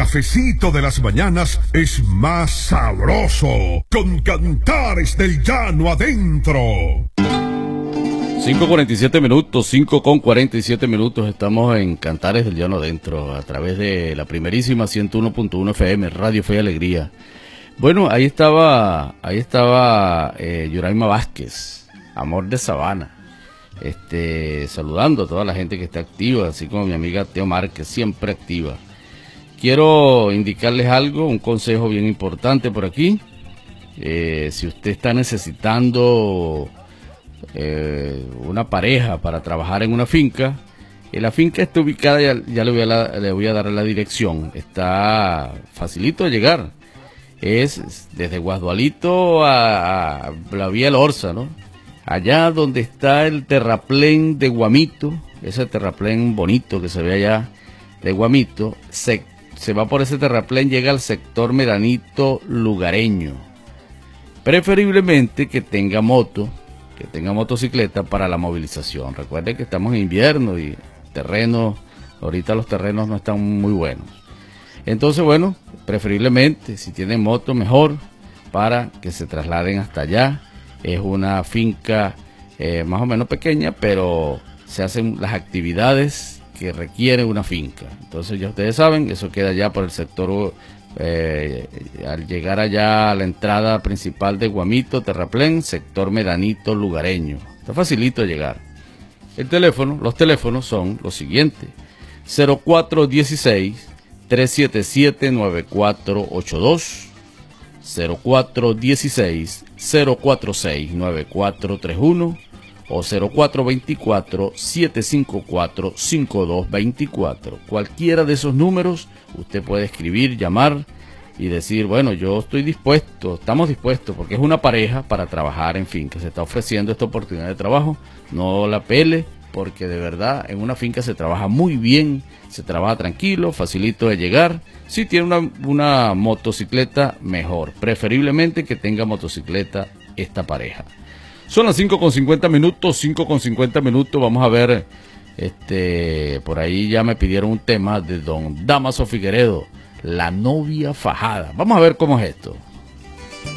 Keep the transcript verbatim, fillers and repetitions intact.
cafecito de las mañanas es más sabroso con Cantares del Llano adentro. cinco cuarenta y siete minutos, cinco con cuarenta y siete minutos, estamos en Cantares del Llano adentro, a través de la primerísima ciento uno punto uno F M, Radio Fe y Alegría. Bueno, ahí estaba, ahí estaba eh, Yuraima Vázquez, Amor de Sabana, este, saludando a toda la gente que está activa, así como mi amiga Teo Márquez, siempre activa. Quiero indicarles algo, un consejo bien importante por aquí. Eh, si usted está necesitando eh, una pareja para trabajar en una finca, eh, la finca está ubicada, ya, ya le, voy a la, le voy a dar la dirección, está facilito de llegar. Es desde Guasdualito a, a la vía El Orza, ¿no? Allá donde está el terraplén de Guamito, ese terraplén bonito que se ve allá de Guamito, se, se va por ese terraplén, llega al sector Medanito Lugareño. Preferiblemente que tenga moto, que tenga motocicleta para la movilización. Recuerden que estamos en invierno y terrenos, ahorita los terrenos no están muy buenos. Entonces, bueno, preferiblemente, si tienen moto, mejor, para que se trasladen hasta allá. Es una finca eh, más o menos pequeña, pero se hacen las actividades que requiere una finca. Entonces, ya ustedes saben, eso queda allá por el sector, eh, al llegar allá a la entrada principal de Guamito, Terraplén, sector Medanito Lugareño. Está facilito de llegar. El teléfono, los teléfonos son los siguientes: cero cuatro uno seis, tres siete siete, nueve cuatro ocho dos, cero cuatro uno seis, cero cuatro seis, nueve cuatro tres uno o cero cuatro dos cuatro, siete cinco cuatro, cinco dos dos cuatro. Cualquiera de esos números usted puede escribir, llamar y decir, bueno, yo estoy dispuesto, estamos dispuestos, porque es una pareja para trabajar, en fin, que se está ofreciendo esta oportunidad de trabajo. No la pele, porque de verdad en una finca se trabaja muy bien, se trabaja tranquilo, facilito de llegar. Si tiene una, una motocicleta, mejor. Preferiblemente que tenga motocicleta esta pareja. Son las cinco con cincuenta minutos, cinco con cincuenta minutos. Vamos a ver, este, por ahí ya me pidieron un tema de don Damaso Figueredo, La novia fajada. Vamos a ver cómo es esto.